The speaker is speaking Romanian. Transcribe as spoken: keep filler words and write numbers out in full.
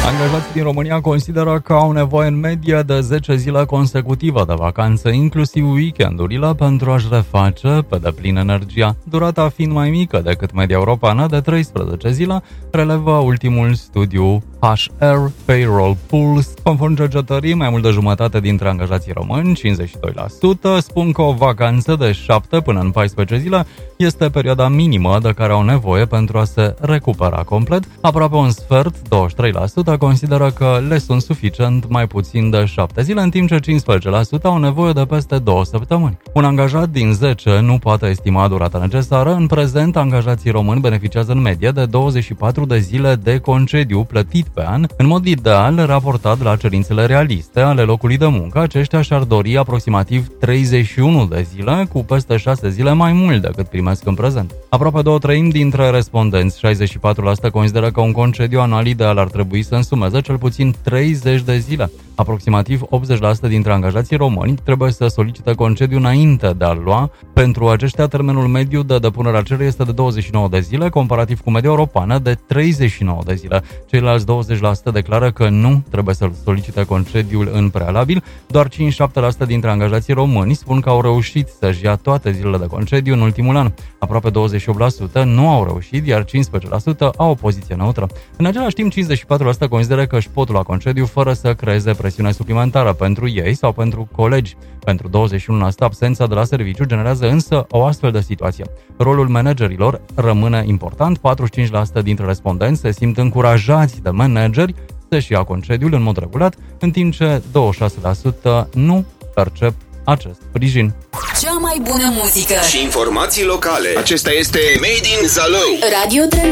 Angajații din România consideră că au nevoie în medie de zece zile consecutive de vacanță, inclusiv weekendurile, pentru a-și reface pe deplin energia. Durata fiind mai mică decât media europeană de treisprezece zile, relevă ultimul studiu H R Payroll Pulse. Conform cercetării, mai mult de jumătate dintre angajații români, cincizeci și doi la sută, spun că o vacanță de șapte până în paisprezece zile este perioada minimă de care au nevoie pentru a se recupera complet. Aproape un sfert, douăzeci și trei la sută, consideră că le sunt suficient mai puțin de șapte zile, în timp ce cincisprezece la sută au nevoie de peste două săptămâni. Un angajat din zece nu poate estima durata necesară. În prezent, angajații români beneficiază în medie de douăzeci și patru de zile de concediu plătit pe an. În mod ideal, raportat la cerințele realiste ale locului de muncă, aceștia și-ar dori aproximativ treizeci și unu de zile, cu peste șase zile mai mult decât primesc în prezent. Aproape două treimi dintre respondenți, șaizeci și patru la sută, consideră că un concediu anual ideal ar trebui să însumeze cel puțin treizeci de zile. Aproximativ optzeci la sută dintre angajații români trebuie să solicite concediu înainte de a-l lua. Pentru aceștia, termenul mediu de depunere a cererii este de douăzeci și nouă de zile, comparativ cu media europeană de treizeci și nouă de zile. Ceilalți douăzeci la sută declară că nu trebuie să solicite concediul în prealabil. Doar cincizeci și șapte la sută dintre angajații români spun că au reușit să-și ia toate zilele de concediu în ultimul an. Aproape douăzeci și opt la sută nu au reușit, iar cincisprezece la sută au o poziție neutră. În același timp, cincizeci și patru la sută consideră că își pot lua concediu fără să creeze presiune suplimentară pentru ei sau pentru colegi. Pentru douăzeci și unu la sută, absența de la serviciu generează însă o astfel de situație. Rolul managerilor rămâne important. patruzeci și cinci la sută dintre respondenți se simt încurajați de manageri să-și ia concediul în mod regulat, în timp ce douăzeci și șase la sută nu percep acest sprijin. Cea mai bună muzică și informații locale. Acesta este Made in Zalău. Radio